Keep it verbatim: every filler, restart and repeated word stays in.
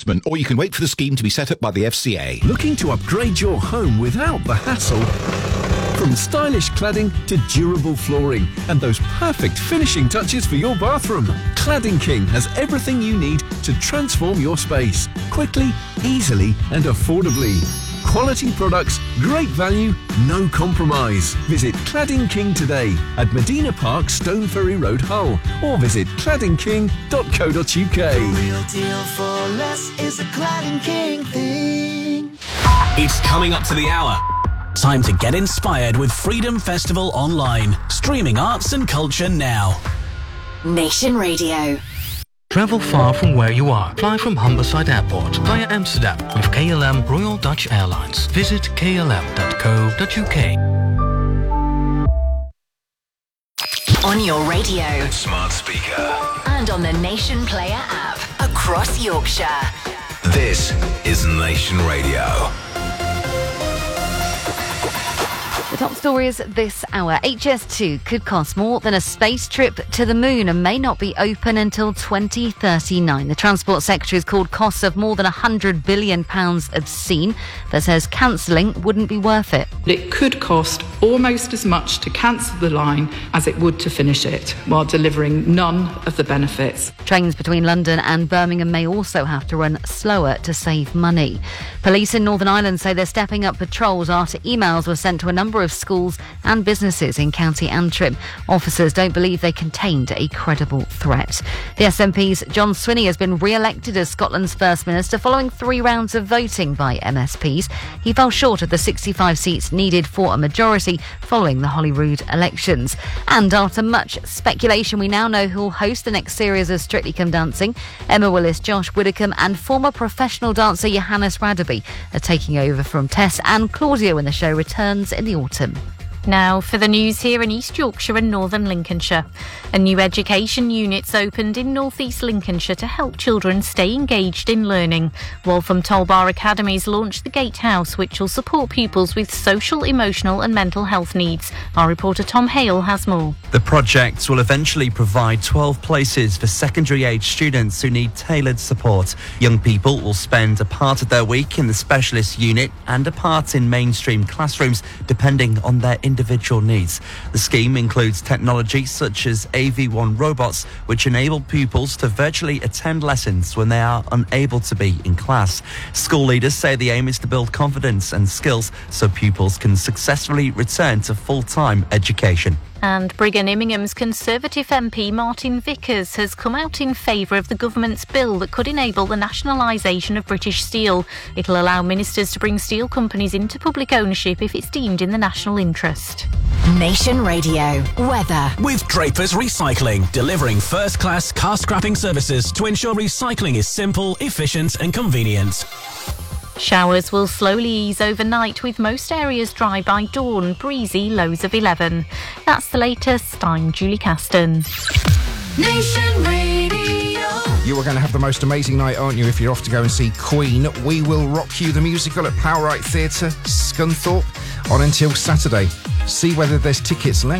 Ombudsman, or you can wait for the scheme to be set up by the F C A. Looking to upgrade your home without the hassle? From stylish cladding to durable flooring and those perfect finishing touches for your bathroom, Cladding King has everything you need to transform your space quickly, easily and affordably. Quality products, great value, no compromise. Visit Cladding King today at Medina Park, Stone Ferry Road, Hull, or visit cladding king dot co dot uk. The real deal for less is a Cladding King thing. It's coming up to the hour. Time to get inspired with Freedom Festival Online. Streaming arts and culture now. Nation Radio. Travel far from where you are. Fly from Humberside Airport via Amsterdam with K L M Royal Dutch Airlines. Visit k l m dot co dot u k. On your radio. Smart speaker. And on the Nation Player app. Across Yorkshire. This is Nation Radio. The top stories this hour. H S two could cost more than a space trip to the moon and may not be open until twenty thirty-nine. The Transport Secretary has called costs of more than one hundred billion pounds obscene, but says cancelling wouldn't be worth it. It could cost almost as much to cancel the line as it would to finish it, while delivering none of the benefits. Trains between London and Birmingham may also have to run slower to save money. Police in Northern Ireland say they're stepping up patrols after emails were sent to a number of schools and businesses in County Antrim. Officers don't believe they contained a credible threat. The S N P's John Swinney has been re-elected as Scotland's First Minister following three rounds of voting by M S Ps. He fell short of the sixty-five seats needed for a majority following the Holyrood elections. And after much speculation, we now know who'll host the next series of Strictly Come Dancing. Emma Willis, Josh Widdicombe and former professional dancer Johannes Radaby are taking over from Tess and Claudia when the show returns in the autumn. Now for the news here in East Yorkshire and Northern Lincolnshire. A new education unit's opened in North East Lincolnshire to help children stay engaged in learning. Waltham Tollbar Academies launched the Gatehouse, which will support pupils with social, emotional and mental health needs. Our reporter Tom Hale has more. The project will eventually provide twelve places for secondary age students who need tailored support. Young people will spend a part of their week in the specialist unit and a part in mainstream classrooms, depending on their individual needs. The scheme includes technology such as A V one robots, which enable pupils to virtually attend lessons when they are unable to be in class. School leaders say the aim is to build confidence and skills so pupils can successfully return to full-time education. And Brigham Immingham's Conservative M P Martin Vickers has come out in favour of the government's bill that could enable the nationalisation of British Steel. It'll allow ministers to bring steel companies into public ownership if it's deemed in the national interest. Nation Radio. Weather. With Drapers Recycling, delivering first-class car scrapping services to ensure recycling is simple, efficient and convenient. Showers will slowly ease overnight with most areas dry by dawn, breezy, lows of eleven. That's the latest. I'm Julie Caston. Nation Radio. You are going to have the most amazing night, aren't you, if you're off to go and see Queen. We Will Rock You, the musical at Powerwright Theatre, Scunthorpe, on until Saturday. See whether there's tickets left.